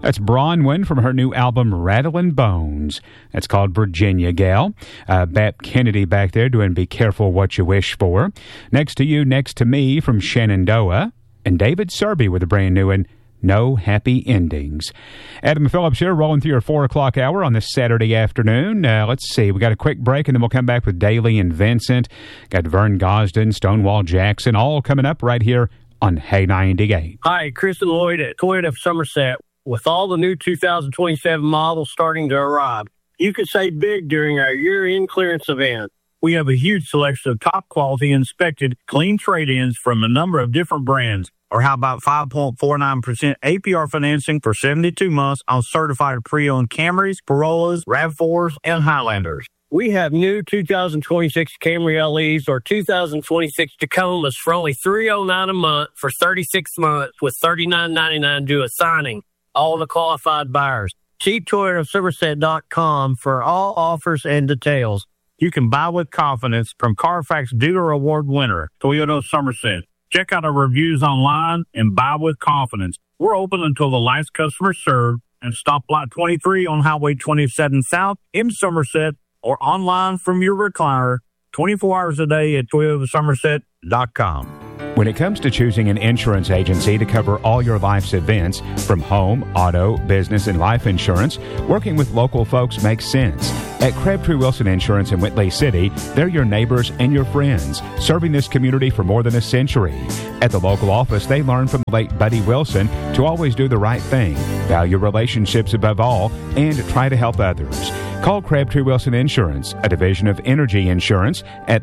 That's Bronwyn from her new album, Rattlin' Bones. That's called Virginia Gal. Bap Kennedy back there doing Be Careful What You Wish For. Next to You, Next to Me from Shenandoah. And David Serby with a brand new one, No Happy Endings. Adam Phillips here, rolling through your 4 o'clock hour on this Saturday afternoon. Let's see, we got a quick break, and then we'll come back with Daly and Vincent. Got Vern Gosden, Stonewall Jackson, all coming up right here on Hay 98. Hi, Chris and Lloyd at Toyota of Somerset. With all the new 2027 models starting to arrive, you can save big during our year-end clearance event. We have a huge selection of top-quality inspected, clean trade-ins from a number of different brands. Or how about 5.49% APR financing for 72 months on certified pre-owned Camrys, Corollas, RAV4s, and Highlanders. We have new 2026 Camry LEs or 2026 Tacomas for only $309 a month for 36 months with $39.99 due at signing. All the qualified buyers. See ToyotaSomerset.com for all offers and details. You can buy with confidence from Carfax Dealer Award winner, Toyota Somerset. Check out our reviews online and buy with confidence. We're open until the last customer served and stop lot 23 on Highway 27 South in Somerset or online from your recliner 24 hours a day at ToyotaSomerset.com. When it comes to choosing an insurance agency to cover all your life's events, from home, auto, business, and life insurance, working with local folks makes sense. At Crabtree Wilson Insurance in Whitley City, they're your neighbors and your friends, serving this community for more than a century. At the local office, they learned from the late Buddy Wilson to always do the right thing, value relationships above all, and try to help others. Call Crabtree Wilson Insurance, a division of Energy Insurance, at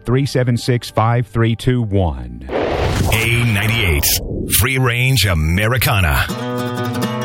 376-5321. A98, Free Range Americana.